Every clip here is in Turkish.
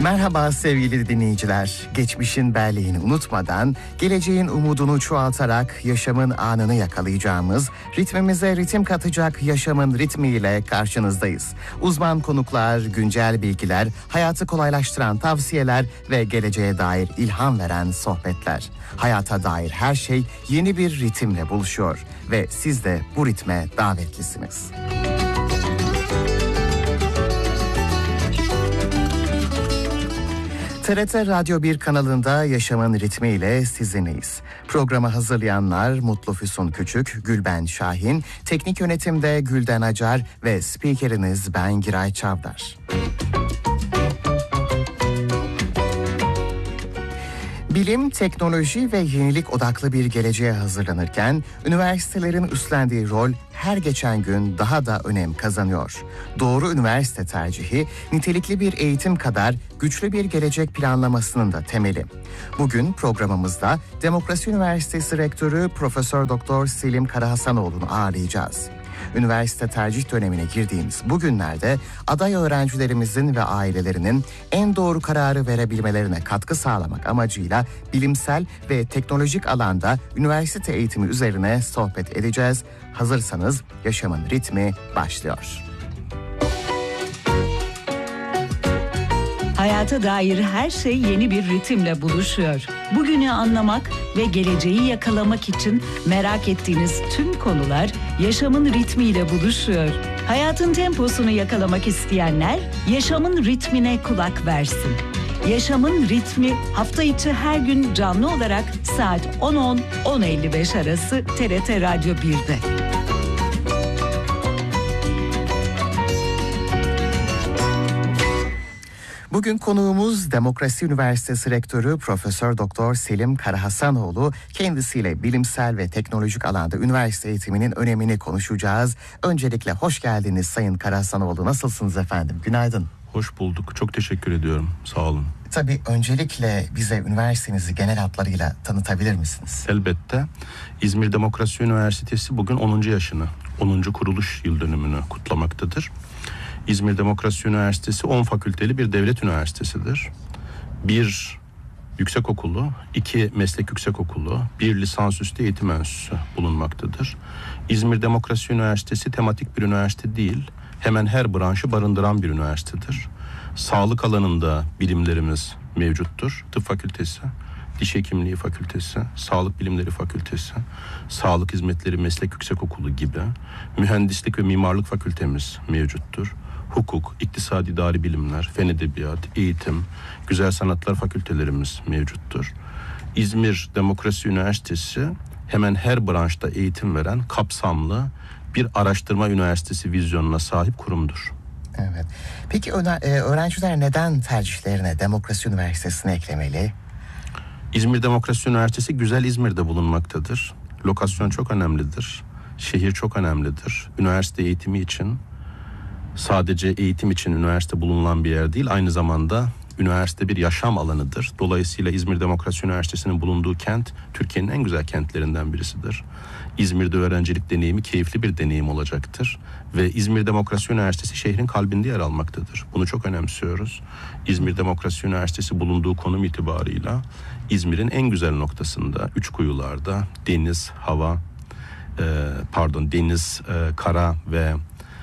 Merhaba sevgili dinleyiciler. Geçmişin belleğini unutmadan, geleceğin umudunu çoğaltarak yaşamın anını yakalayacağımız, ritmimize ritim katacak yaşamın ritmiyle karşınızdayız. Uzman konuklar, güncel bilgiler, hayatı kolaylaştıran tavsiyeler ve geleceğe dair ilham veren sohbetler. Hayata dair her şey yeni bir ritimle buluşuyor ve siz de bu ritme davetlisiniz. TRT Radyo 1 kanalında Yaşamın Ritmi ile sizinleyiz. Programı hazırlayanlar Mutlu Füsun Küçük, Gülben Şahin, teknik yönetimde Gülden Acar ve spikeriniz ben Giray Çavdar. Bilim, teknoloji ve yenilik odaklı bir geleceğe hazırlanırken, üniversitelerin üstlendiği rol her geçen gün daha da önem kazanıyor. Doğru üniversite tercihi, nitelikli bir eğitim kadar güçlü bir gelecek planlamasının da temeli. Bugün programımızda Demokrasi Üniversitesi Rektörü Profesör Doktor Selim Karahasanoğlu'nu ağırlayacağız. Üniversite tercih dönemine girdiğimiz bu günlerde aday öğrencilerimizin ve ailelerinin en doğru kararı verebilmelerine katkı sağlamak amacıyla bilimsel ve teknolojik alanda üniversite eğitimi üzerine sohbet edeceğiz. Hazırsanız Yaşamın Ritmi başlıyor. Hayata dair her şey yeni bir ritimle buluşuyor. Bugünü anlamak ve geleceği yakalamak için merak ettiğiniz tüm konular yaşamın ritmiyle buluşuyor. Hayatın temposunu yakalamak isteyenler yaşamın ritmine kulak versin. Yaşamın ritmi hafta içi her gün canlı olarak saat 10.10-10.55 arası TRT Radyo 1'de. Bugün konuğumuz Demokrasi Üniversitesi Rektörü Profesör Doktor Selim Karahasanoğlu. Kendisiyle bilimsel ve teknolojik alanda üniversite eğitiminin önemini konuşacağız. Öncelikle hoş geldiniz Sayın Karahasanoğlu. Nasılsınız efendim? Günaydın. Hoş bulduk. Çok teşekkür ediyorum. Sağ olun. Tabii öncelikle bize üniversitenizi genel hatlarıyla tanıtabilir misiniz? Elbette. İzmir Demokrasi Üniversitesi bugün 10. yaşını, 10. kuruluş yıl dönümünü kutlamaktadır. İzmir Demokrasi Üniversitesi 10 fakülteli bir devlet üniversitesidir. 1 yüksekokulu, 2 meslek yüksekokulu, 1 lisansüstü eğitim enstitüsü bulunmaktadır. İzmir Demokrasi Üniversitesi tematik bir üniversite değil, hemen her branşı barındıran bir üniversitedir. Sağlık alanında bilimlerimiz mevcuttur. Tıp fakültesi, diş hekimliği fakültesi, sağlık bilimleri fakültesi, sağlık hizmetleri meslek yüksekokulu gibi mühendislik ve mimarlık fakültemiz mevcuttur. Hukuk, iktisadi idari bilimler, fen edebiyat, eğitim, güzel sanatlar fakültelerimiz mevcuttur. İzmir Demokrasi Üniversitesi hemen her branşta eğitim veren kapsamlı bir araştırma üniversitesi vizyonuna sahip kurumdur. Evet. Peki öğrenciler neden tercihlerine Demokrasi Üniversitesi'ne eklemeli? İzmir Demokrasi Üniversitesi güzel İzmir'de bulunmaktadır. Lokasyon çok önemlidir. Şehir çok önemlidir. Üniversite eğitimi için sadece eğitim için üniversite bulunan bir yer değil, aynı zamanda üniversite bir yaşam alanıdır. Dolayısıyla İzmir Demokrasi Üniversitesi'nin bulunduğu kent Türkiye'nin en güzel kentlerinden birisidir. İzmir'de öğrencilik deneyimi keyifli bir deneyim olacaktır. Ve İzmir Demokrasi Üniversitesi şehrin kalbinde yer almaktadır. Bunu çok önemsiyoruz. İzmir Demokrasi Üniversitesi bulunduğu konum itibarıyla İzmir'in en güzel noktasında, Üçkuyular'da deniz, kara ve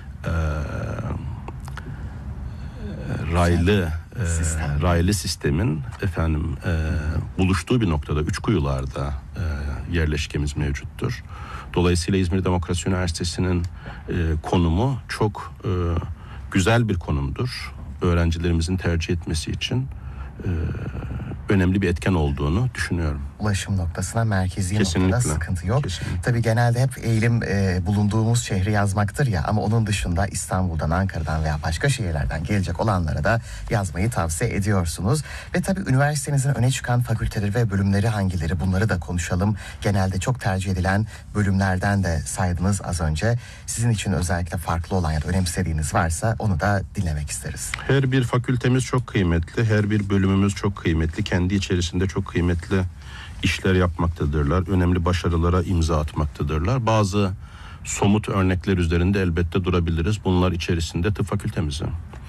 raylı sistemin buluştuğu bir noktada Üçkuyular'da yerleşkemiz mevcuttur. Dolayısıyla İzmir Demokrasi Üniversitesi'nin konumu çok güzel bir konumdur. Öğrencilerimizin tercih etmesi için önemli bir etken olduğunu düşünüyorum. Ulaşım noktasına, merkezi kesinlikle noktada sıkıntı yok. Kesinlikle. Tabii genelde hep eğilim bulunduğumuz şehri yazmaktır ya, ama onun dışında İstanbul'dan, Ankara'dan veya başka şehirlerden gelecek olanlara da yazmayı tavsiye ediyorsunuz. Ve tabii üniversitenizin öne çıkan fakülteleri ve bölümleri hangileri, bunları da konuşalım. Genelde çok tercih edilen bölümlerden de saydınız az önce. Sizin için özellikle farklı olan ya da önemsediğiniz varsa onu da dinlemek isteriz. Her bir fakültemiz çok kıymetli, her bir bölümümüz çok kıymetli. Kendi içerisinde çok kıymetli işler yapmaktadırlar. Önemli başarılara imza atmaktadırlar. Bazı somut örnekler üzerinde elbette durabiliriz. Bunlar içerisinde tıp fakültemizi,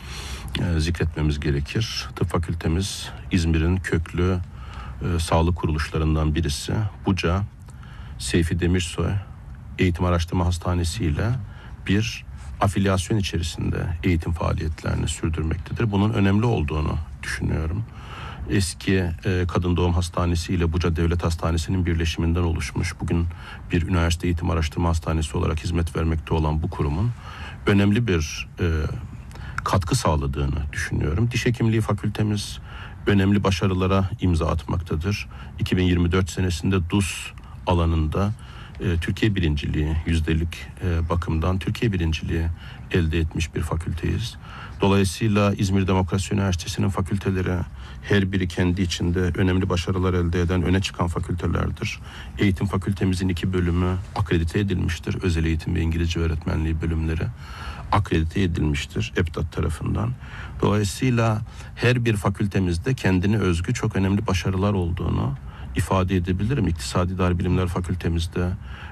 zikretmemiz gerekir. Tıp fakültemiz İzmir'in köklü sağlık kuruluşlarından birisi. Buca, Seyfi Demirsoy Eğitim Araştırma Hastanesi ile bir afilyasyon içerisinde eğitim faaliyetlerini sürdürmektedir. Bunun önemli olduğunu düşünüyorum. Eski Kadın Doğum Hastanesi ile Buca Devlet Hastanesi'nin birleşiminden oluşmuş, bugün bir üniversite eğitim araştırma hastanesi olarak hizmet vermekte olan bu kurumun önemli bir katkı sağladığını düşünüyorum. Diş Hekimliği Fakültemiz önemli başarılara imza atmaktadır. 2024 senesinde DUS alanında Türkiye birinciliği, yüzdelik bakımdan Türkiye birinciliği elde etmiş bir fakülteyiz. Dolayısıyla İzmir Demokrasi Üniversitesi'nin fakülteleri her biri kendi içinde önemli başarılar elde eden, öne çıkan fakültelerdir. Eğitim fakültemizin 2 bölümü akredite edilmiştir. Özel eğitim ve İngilizce öğretmenliği bölümleri akredite edilmiştir EBDAD tarafından. Dolayısıyla her bir fakültemizde kendine özgü çok önemli başarılar olduğunu ifade edebilirim. İktisadi İdari Bilimler Fakültemizde